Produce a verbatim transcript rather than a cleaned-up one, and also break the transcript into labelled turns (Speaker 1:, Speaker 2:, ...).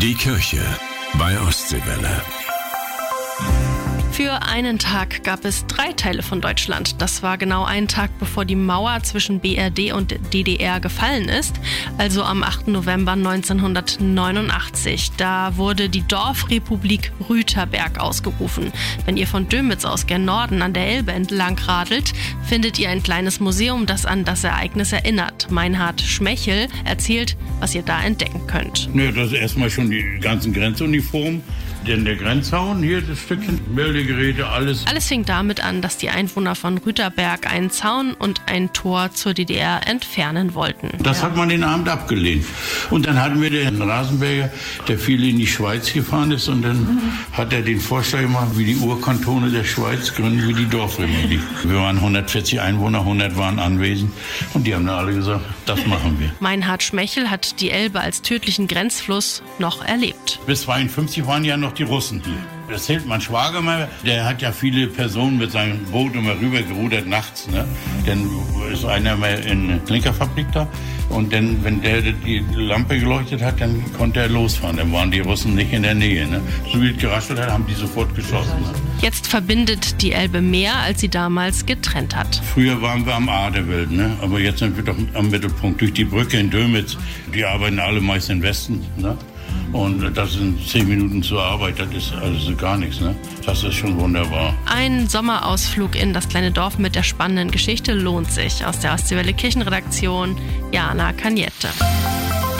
Speaker 1: Die Kirche bei Ostseewelle.
Speaker 2: Für einen Tag gab es drei Teile von Deutschland. Das war genau ein Tag, bevor die Mauer zwischen B R D und D D R gefallen ist, also am achten November neunzehnhundertneunundachtzig. Da wurde die Dorfrepublik Rüterberg ausgerufen. Wenn ihr von Dömitz aus gen Norden an der Elbe entlang radelt, findet ihr ein kleines Museum, das an das Ereignis erinnert. Meinhard Schmechel erzählt, was ihr da entdecken könnt.
Speaker 3: Ja, das ist erstmal schon die ganzen Grenzuniformen. Denn der Grenzzaun, hier das Stückchen, Meldegeräte, alles.
Speaker 2: Alles fing damit an, dass die Einwohner von Rüterberg einen Zaun und ein Tor zur D D R entfernen wollten.
Speaker 3: Das
Speaker 2: ja.
Speaker 3: hat man den Abend abgelehnt. Und dann hatten wir den Rasenberger, der viel in die Schweiz gefahren ist. Und dann mhm. hat er den Vorschlag gemacht, wie die Urkantone der Schweiz gründen wir die Dorfrepublik. Wir waren hundertvierzig Einwohner, hundert waren anwesend. Und die haben dann alle gesagt, das machen wir.
Speaker 2: Meinhard Schmechel hat die Elbe als tödlichen Grenzfluss noch erlebt.
Speaker 3: Bis zweiundfünfzig waren ja noch die Russen hier. Das erzählt mein Schwager mal, der hat ja viele Personen mit seinem Boot immer rübergerudert nachts. Ne? Dann ist einer mal in der Klinkerfabrik da und dann, wenn der die Lampe geleuchtet hat, dann konnte er losfahren. Dann waren die Russen nicht in der Nähe. Ne? So wie es geraschelt hat, haben die sofort geschossen. Ne?
Speaker 2: Jetzt verbindet die Elbe mehr, als sie damals getrennt hat.
Speaker 3: Früher waren wir am Aderwelt, ne? Aber jetzt sind wir doch am Mittelpunkt. Durch die Brücke in Dömitz, die arbeiten alle meist im Westen. Ne? Und das sind zehn Minuten zur Arbeit, das ist also gar nichts. Ne? Das ist schon wunderbar.
Speaker 2: Ein Sommerausflug in das kleine Dorf mit der spannenden Geschichte lohnt sich. Aus der Ostseewelle Kirchenredaktion, Jana Kaniette.